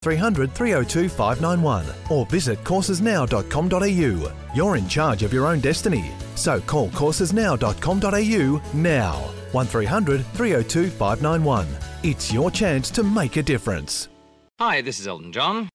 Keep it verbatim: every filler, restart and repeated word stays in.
three hundred, three oh two, five nine one or visit courses now dot com dot a u. You're in charge of your own destiny. So call courses now dot com dot a u now. one three hundred, three oh two, five nine one. It's your chance to make a difference. Hi, this is Elton John.